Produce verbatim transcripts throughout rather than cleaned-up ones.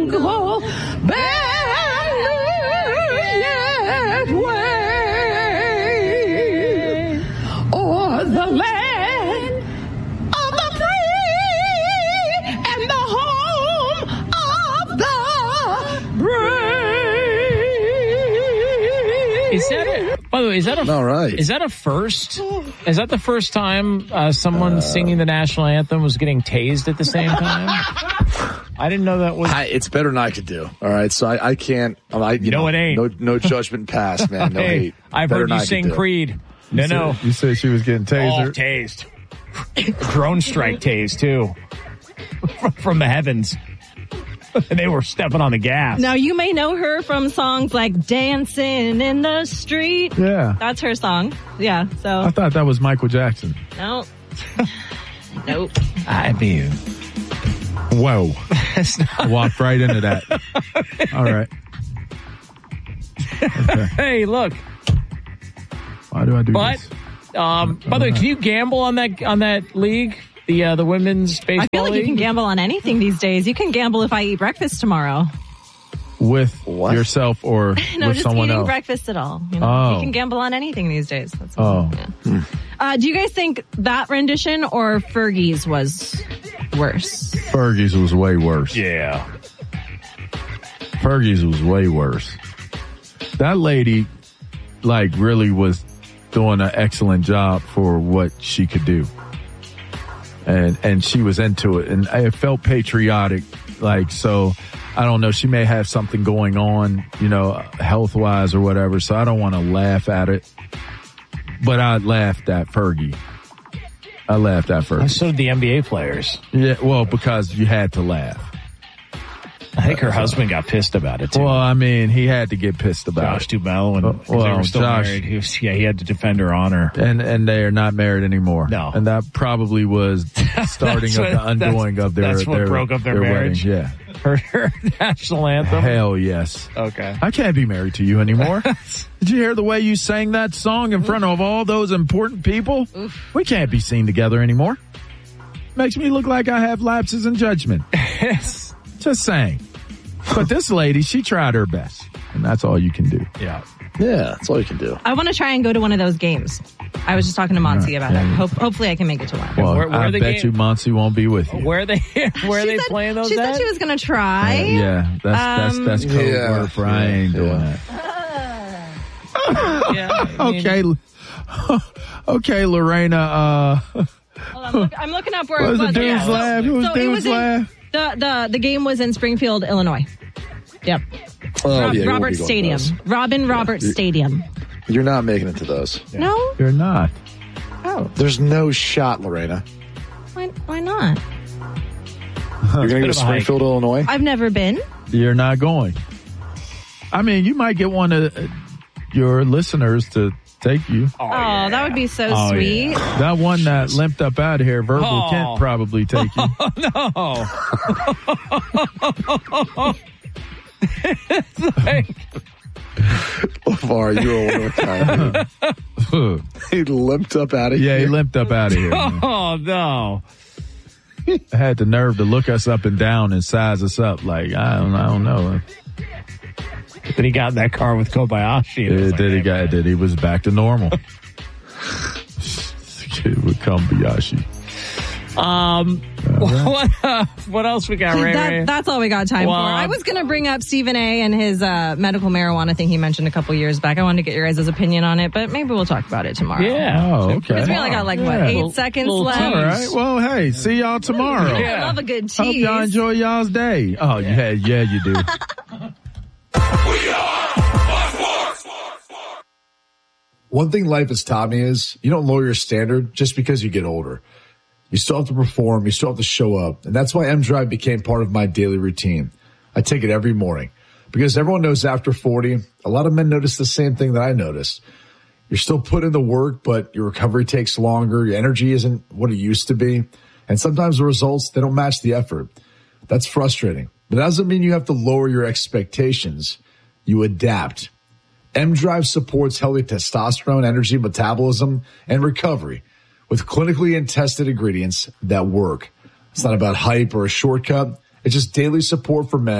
jingle bell yet way o'er the land of the free and the home of the brave. Is that a, by the way, is that a, all right. is that a first? Is that the first time uh, someone uh, singing the national anthem was getting tased at the same time? I didn't know that was. I, it's better than I could do. All right, so I, I can't. I, you, you know, know it ain't. No, no judgment passed, man. No hey, hate. I've better heard you sing Creed. No, you no. Said, you said she was getting tasered. Oh, tased. Drone strike tased too, from the heavens. And they were stepping on the gas. Now, you may know her from songs like Dancing in the Street. Yeah. That's her song. Yeah, so. I thought that was Michael Jackson. No. Nope. I mean. Whoa. I walked right into that. All right. Okay. Hey, look. Why do I do but, this? Um, by the way, can you gamble on that on that league? The uh, the women's baseball I feel like league? you can gamble on anything these days. You can gamble if I eat breakfast tomorrow. With what? yourself or no, with just someone eating else? breakfast at all. You know? Oh. You can gamble on anything these days. That's oh. Yeah. Hmm. Uh, do you guys think that rendition or Fergie's was worse? Fergie's was way worse. Yeah. Fergie's was way worse. That lady, like, really was doing an excellent job for what she could do. And, and she was into it. And it felt patriotic. Like, so, I don't know. She may have something going on, you know, health wise or whatever. So I don't want to laugh at it. But I laughed at Fergie. I laughed at Fergie. So did the N B A players. Yeah, well, because you had to laugh. I think her husband got pissed about it, too. Well, I mean, he had to get pissed about Josh it. Duhamel, and Uh, well, they were still Josh- married. He was, yeah, he had to defend her honor. And and they are not married anymore. No. And that probably was starting of what- the undoing that's- of their that's what their, broke up their marriage? wedding. Yeah. Her, her national anthem. Hell yes. Okay. I can't be married to you anymore. Did you hear the way you sang that song in front of all those important people? Oof. We can't be seen together anymore. Makes me look like I have lapses in judgment. Yes. Just saying. But this lady, she tried her best. And that's all you can do. Yeah. Yeah, that's all you can do. I want to try and go to one of those games. I was just talking to Monty about yeah. that. Hope, hopefully I can make it to one. Well, Where- where I are the bet game- you Monty won't be with you. Where are they, where are She they said- playing those She at? said she was going to try. Uh, yeah, that's Um, that's that's code Yeah, word for I ain't yeah, doing yeah. that. Yeah, I mean, Okay, okay, Lorena. Uh, Hold on, I'm, look, I'm looking up where what was it the was. dude's Yeah. laugh? Who was So it dude's was in, laugh? the, the, the game was in Springfield, Illinois. Yep. Oh, Rob, yeah, you won't Roberts be going to Stadium. those. Robin Roberts Stadium. You're not making it to those. No? You're not. Oh, There's no shot, Lorena. why, why not? You're going to go bit to of a hike. Springfield, Illinois? I've never been. You're not going. I mean, you might get one of uh, your listeners to take you. Oh, Oh, yeah. that would be so Oh, sweet. yeah. That one that limped up out of here, Verbal Oh. Kent probably take you. No. It's like, LeVar, you were one of a kind, dude. He limped up out of Yeah, here. he limped up out of here. man. oh, no. Had the nerve to look us up and down and size us up. Like, I don't, I don't know. Then he got in that car with Kobayashi. and it was It like, did he hey, got did he was back to normal. Kid would come Biyashi. Um, what, uh, what else we got, Ray Ray? That, that's all we got time Well, for. I was going to bring up Stephen A. and his uh, medical marijuana thing he mentioned a couple years back. I wanted to get your guys' opinion on it, but maybe we'll talk about it tomorrow. Yeah. Oh, okay. Because we only got like, what, Yeah. eight Little- seconds little left? All right. Well, hey, see y'all tomorrow. Yeah. I love a good tease. Hope y'all enjoy y'all's day. Oh, yeah, yeah, you do. One thing life has taught me is you don't lower your standard just because you get older. You still have to perform. You still have to show up. And that's why M-Drive became part of my daily routine. I take it every morning because everyone knows after forty, a lot of men notice the same thing that I noticed. You're still putting in the work, but your recovery takes longer. Your energy isn't what it used to be. And sometimes the results, they don't match the effort. That's frustrating. But that doesn't mean you have to lower your expectations. You adapt. M-Drive supports healthy testosterone, energy, metabolism, and recovery with clinically and tested ingredients that work. It's not about hype or a shortcut. It's just daily support for men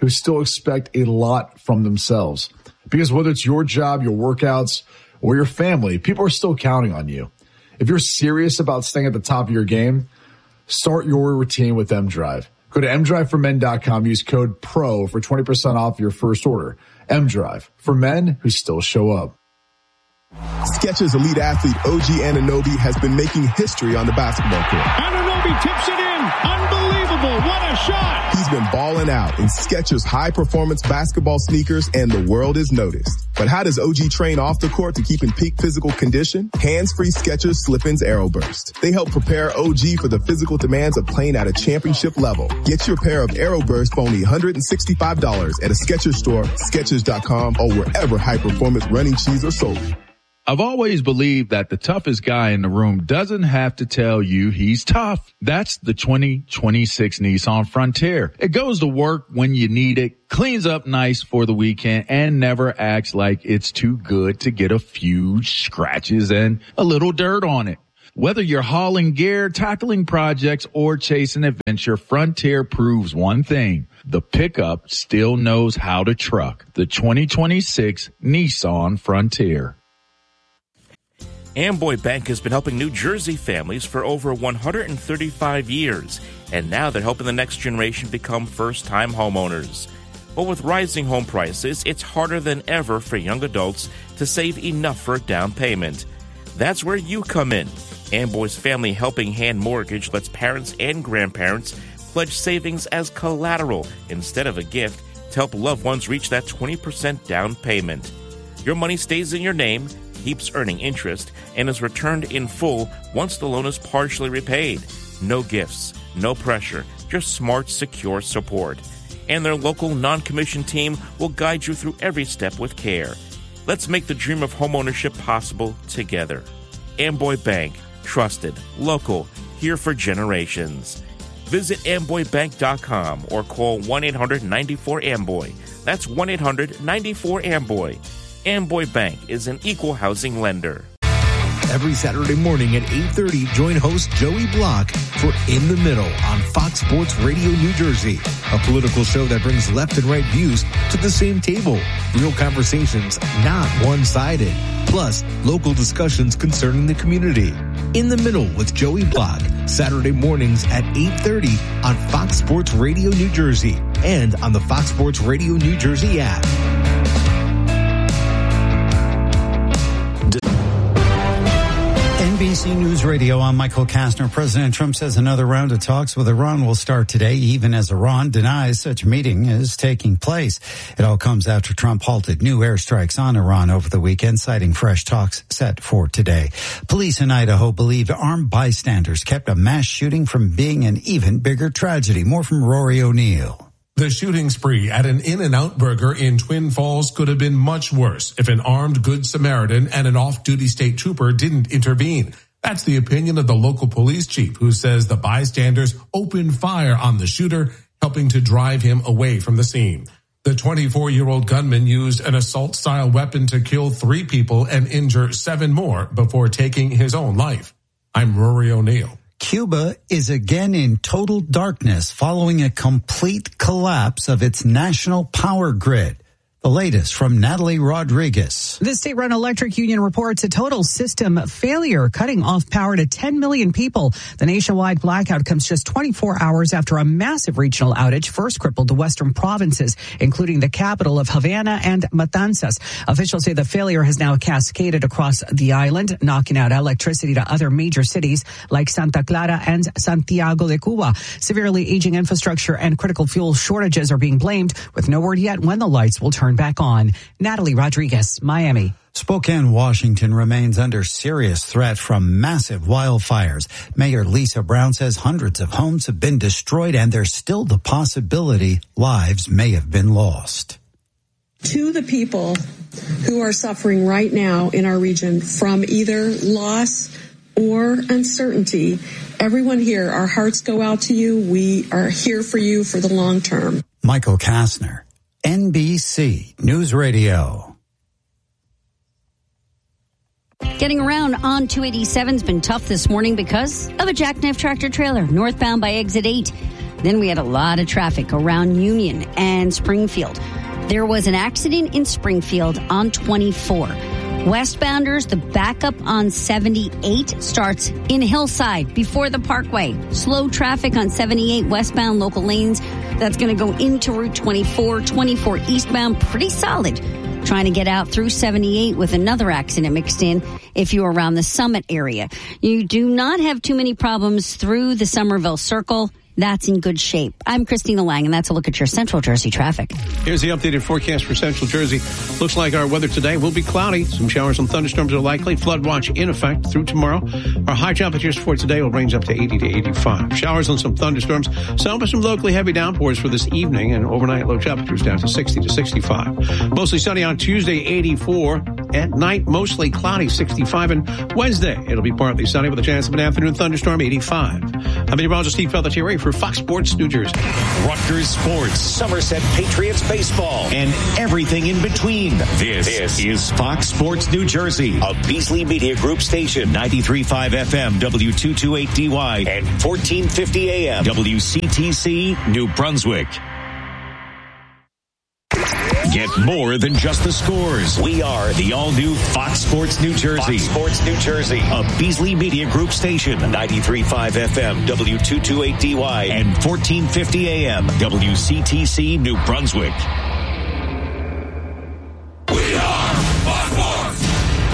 who still expect a lot from themselves. Because whether it's your job, your workouts, or your family, people are still counting on you. If you're serious about staying at the top of your game, start your routine with M Drive. Go to m drive for men dot com. Use code PRO for twenty percent off your first order. M Drive, for men who still show up. Skechers elite athlete O G Anunoby has been making history on the basketball court. Anunoby tips it in. Unbelievable. What a shot. He's been balling out in Skechers high-performance basketball sneakers, and the world is noticed. But how does O G train off the court to keep in peak physical condition? Hands-free Skechers Slip-ins Aeroburst. They help prepare O G for the physical demands of playing at a championship level. Get your pair of Aeroburst for only one hundred sixty-five dollars at a Skechers store, Skechers dot com, or wherever high-performance running shoes are sold. I've always believed that the toughest guy in the room doesn't have to tell you he's tough. That's the twenty twenty-six Nissan Frontier. It goes to work when you need it, cleans up nice for the weekend, and never acts like it's too good to get a few scratches and a little dirt on it. Whether you're hauling gear, tackling projects, or chasing adventure, Frontier proves one thing. The pickup still knows how to truck. The twenty twenty-six Nissan Frontier. Amboy Bank has been helping New Jersey families for over one hundred thirty-five years, and now they're helping the next generation become first-time homeowners. But with rising home prices, it's harder than ever for young adults to save enough for a down payment. That's where you come in. Amboy's Family Helping Hand Mortgage lets parents and grandparents pledge savings as collateral instead of a gift to help loved ones reach that twenty percent down payment. Your money stays in your name, keeps earning interest, and is returned in full once the loan is partially repaid. No gifts, no pressure, just smart, secure support. And their local non-commissioned team will guide you through every step with care. Let's make the dream of homeownership possible together. Amboy Bank, trusted, local, here for generations. Visit amboy bank dot com or call one eight hundred nine four amboy. That's one eight hundred nine four amboy. Amboy Bank is an equal housing lender. Every Saturday morning at eight thirty, join host Joey Block for In the Middle on Fox Sports Radio New Jersey, a political show that brings left and right views to the same table. Real conversations, not one-sided. Plus, local discussions concerning the community. In the Middle with Joey Block, Saturday mornings at eight thirty on Fox Sports Radio New Jersey and on the Fox Sports Radio New Jersey app. N B C News Radio, I'm Michael Kastner. President Trump says another round of talks with Iran will start today, even as Iran denies such meeting is taking place. It all comes after Trump halted new airstrikes on Iran over the weekend, citing fresh talks set for today. Police in Idaho believe armed bystanders kept a mass shooting from being an even bigger tragedy. More from Rory O'Neill. The shooting spree at an In-N-Out Burger in Twin Falls could have been much worse if an armed Good Samaritan and an off-duty state trooper didn't intervene. That's the opinion of the local police chief, who says the bystanders opened fire on the shooter, helping to drive him away from the scene. The twenty-four-year-old gunman used an assault-style weapon to kill three people and injure seven more before taking his own life. I'm Rory O'Neill. Cuba is again in total darkness following a complete collapse of its national power grid. The latest from Natalie Rodriguez. The state-run electric union reports a total system failure, cutting off power to ten million people. The nationwide blackout comes just twenty-four hours after a massive regional outage first crippled the western provinces, including the capital of Havana and Matanzas. Officials say the failure has now cascaded across the island, knocking out electricity to other major cities like Santa Clara and Santiago de Cuba. Severely aging infrastructure and critical fuel shortages are being blamed, with no word yet when the lights will turn back on. Natalie Rodriguez, Miami. Spokane, Washington remains under serious threat from massive wildfires. Mayor Lisa Brown says hundreds of homes have been destroyed and there's still the possibility lives may have been lost. To the people who are suffering right now in our region from either loss or uncertainty, everyone here, our hearts go out to you. We are here for you for the long term. Michael Kastner, N B C News Radio. Getting around on two eighty-seven's been tough this morning because of a jackknife tractor trailer northbound by exit eight. Then we had a lot of traffic around Union and Springfield. There was an accident in Springfield on twenty-four. Westbounders, the backup on seventy-eight starts in Hillside before the Parkway. Slow traffic on seventy-eight westbound local lanes. That's going to go into Route twenty-four. twenty-four eastbound, pretty solid. Trying to get out through seventy-eight with another accident mixed in if you're around the Summit area. You do not have too many problems through the Somerville Circle. That's in good shape. I'm Christina Lang, and that's a look at your Central Jersey traffic. Here's the updated forecast for Central Jersey. Looks like our weather today will be cloudy. Some showers and thunderstorms are likely. Flood watch in effect through tomorrow. Our high temperatures for today will range up to eighty to eighty-five. Showers and some thunderstorms. Some with some locally heavy downpours for this evening, and overnight low temperatures down to sixty to sixty-five. Mostly sunny on Tuesday, eighty-four. At night, mostly cloudy, sixty-five. And Wednesday, it'll be partly sunny with a chance of an afternoon thunderstorm, eighty-five. I'm meteorologist Steve Pelletier for Fox Sports New Jersey. Rutgers Sports, Somerset Patriots baseball, and everything in between. This, this is Fox Sports New Jersey, a Beasley Media Group station, ninety-three point five F M, W two twenty-eight D Y, and fourteen fifty A M, W C T C, New Brunswick. Get more than just the scores. We are the all-new Fox Sports New Jersey. Fox Sports New Jersey, a Beasley Media Group station, ninety-three point five F M, W two twenty-eight D Y, and fourteen fifty A M, W C T C, New Brunswick. We are Fox Sports.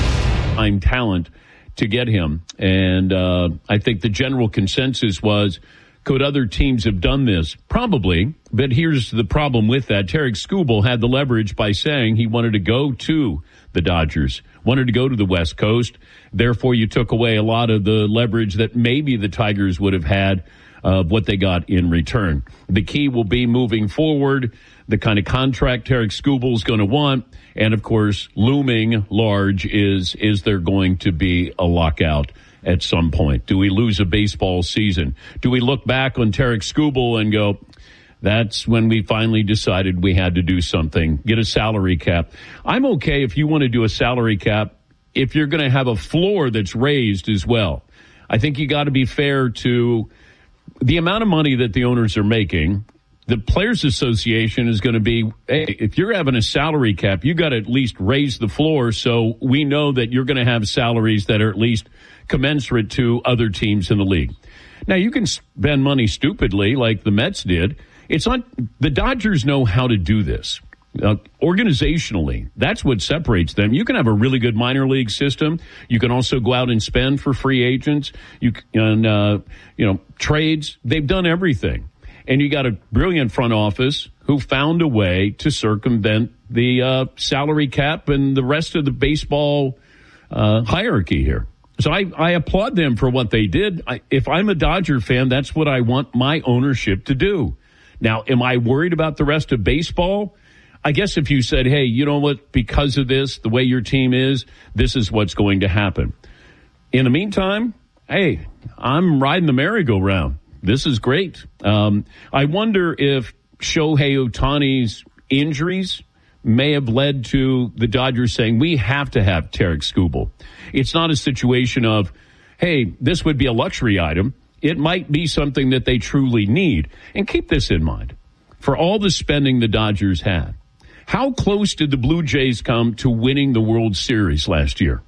I'm talent to get him, and uh, I think the general consensus was, could other teams have done this? Probably, but here's the problem with that. Tarek Skubal had the leverage by saying he wanted to go to the Dodgers, wanted to go to the West Coast. Therefore, you took away a lot of the leverage that maybe the Tigers would have had of uh, what they got in return. The key will be moving forward, the kind of contract Tarek Skubal is going to want, and, of course, looming large is, is there going to be a lockout at some point? Do we lose a baseball season? Do we look back on Tarek Skubal and go, that's when we finally decided we had to do something, get a salary cap? I'm okay if you want to do a salary cap if you're going to have a floor that's raised as well. I think you got to be fair to the amount of money that the owners are making. The Players Association is going to be, hey, if you're having a salary cap, you got to at least raise the floor so we know that you're going to have salaries that are at least commensurate to other teams in the league. Now, you can spend money stupidly like the Mets did. It's not, the Dodgers know how to do this. Uh, organizationally, that's what separates them. You can have a really good minor league system. You can also go out and spend for free agents. You can, uh, you know, trades. They've done everything. And you got a brilliant front office who found a way to circumvent the uh, salary cap and the rest of the baseball uh, hierarchy here. So I, I applaud them for what they did. I, if I'm a Dodger fan, that's what I want my ownership to do. Now, am I worried about the rest of baseball? I guess if you said, hey, you know what, because of this, the way your team is, this is what's going to happen. In the meantime, hey, I'm riding the merry-go-round. This is great. Um, I wonder if Shohei Ohtani's injuries may have led to the Dodgers saying, we have to have Tarek Skubal. It's not a situation of, hey, this would be a luxury item. It might be something that they truly need. And keep this in mind. For all the spending the Dodgers had, how close did the Blue Jays come to winning the World Series last year?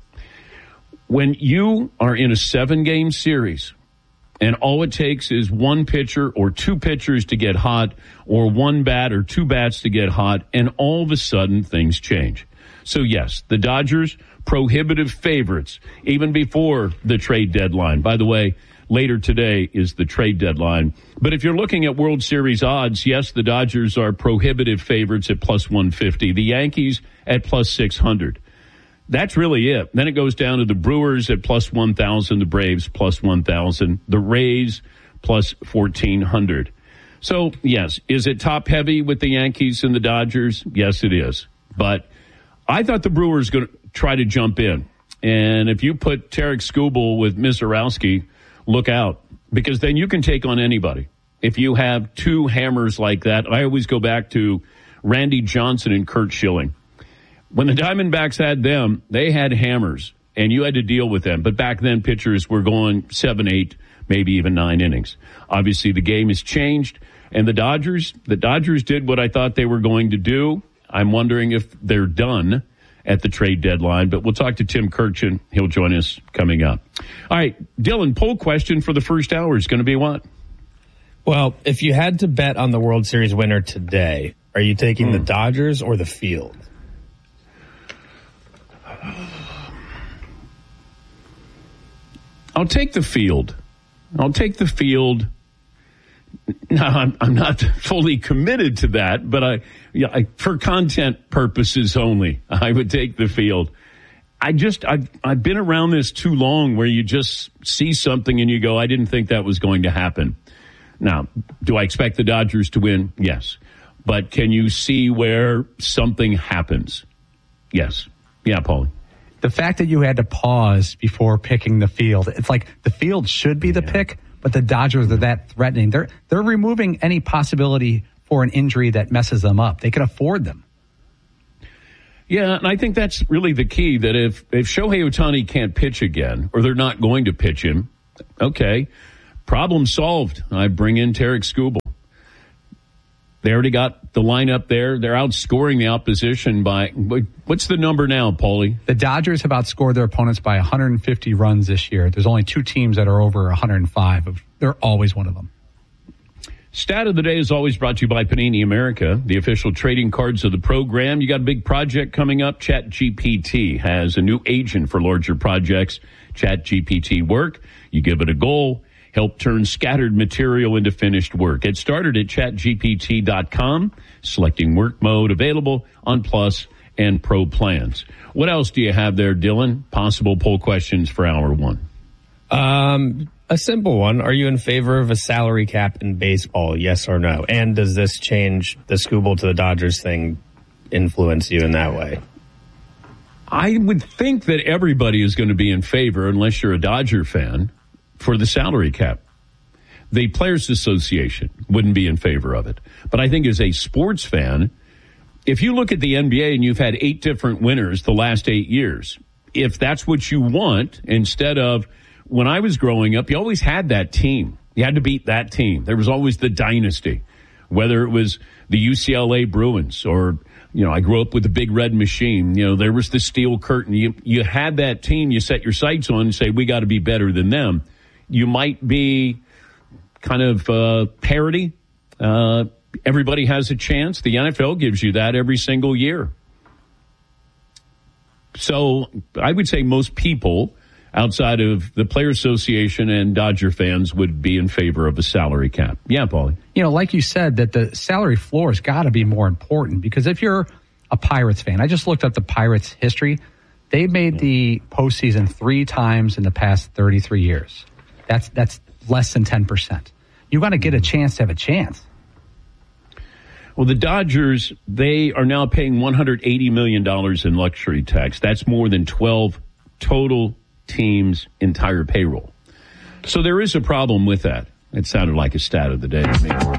When you are in a seven-game series, and all it takes is one pitcher or two pitchers to get hot, or one bat or two bats to get hot, and all of a sudden things change. So yes, the Dodgers, prohibitive favorites, even before the trade deadline. By the way, later today is the trade deadline. But if you're looking at World Series odds, yes, the Dodgers are prohibitive favorites at plus one fifty. The Yankees at plus six hundred. That's really it. Then it goes down to the Brewers at plus one thousand, the Braves plus one thousand, the Rays plus fourteen hundred. So, yes, is it top-heavy with the Yankees and the Dodgers? Yes, it is. But I thought the Brewers going to try to jump in. And if you put Tarek Skubal with Mizorowski, look out, because then you can take on anybody. If you have two hammers like that, I always go back to Randy Johnson and Curt Schilling. When the Diamondbacks had them, they had hammers, and you had to deal with them. But back then, pitchers were going seven, eight, maybe even nine innings. Obviously, the game has changed, and the Dodgers, the Dodgers did what I thought they were going to do. I'm wondering if they're done at the trade deadline, but we'll talk to Tim Kirchin. He'll join us coming up. All right, Dylan, poll question for the first hour is going to be what? Well, if you had to bet on the World Series winner today, are you taking Hmm. the Dodgers or the field? I'll take the field. I'll take the field. Now, I'm, I'm not fully committed to that, but I, yeah, I, for content purposes only, I would take the field. I just, I've, I've been around this too long where you just see something and you go, I didn't think that was going to happen. Now, do I expect the Dodgers to win? Yes. But can you see where something happens? Yes. Yeah, Paulie. The fact that you had to pause before picking the field, it's like the field should be the yeah. pick, but the Dodgers are that threatening. They're they're removing any possibility for an injury that messes them up. They can afford them. Yeah, and I think that's really the key, that if, if Shohei Ohtani can't pitch again, or they're not going to pitch him, okay, problem solved. I bring in Tarek Skubal. They already got the lineup there. They're outscoring the opposition by, what's the number now, Paulie? The Dodgers have outscored their opponents by one hundred fifty runs this year. There's only two teams that are over one hundred five. They're always one of them. Stat of the day is always brought to you by Panini America, the official trading cards of the program. You got a big project coming up. ChatGPT has a new agent for larger projects. ChatGPT Work. You give it a goal. Help turn scattered material into finished work. Get started at chat G P T dot com, selecting work mode, available on Plus and Pro plans. What else do you have there, Dylan? Possible poll questions for hour one. Um, a simple one. Are you in favor of a salary cap in baseball, yes or no? And does this change the Skubal to the Dodgers thing influence you in that way? I would think that everybody is going to be in favor, unless you're a Dodger fan, for the salary cap. The Players Association wouldn't be in favor of it. But I think as a sports fan, if you look at the N B A and you've had eight different winners the last eight years, if that's what you want, instead of, when I was growing up, you always had that team. You had to beat that team. There was always the dynasty, whether it was the U C L A Bruins or, you know, I grew up with the Big Red Machine. You know, there was the Steel Curtain. You, you had that team you set your sights on and say, we got to be better than them. You might be kind of uh, parity. Uh, everybody has a chance. The N F L gives you that every single year. So I would say most people outside of the Players Association and Dodger fans would be in favor of a salary cap. Yeah, Paulie. You know, like you said, that the salary floor has got to be more important, because if you're a Pirates fan, I just looked up the Pirates' history. They've made the postseason three times in the past thirty-three years. That's that's less than ten percent. You got to get a chance to have a chance. Well, the Dodgers, they are now paying one hundred eighty million dollars in luxury tax. That's more than twelve total teams' entire payroll. So there is a problem with that. It sounded like a stat of the day to me.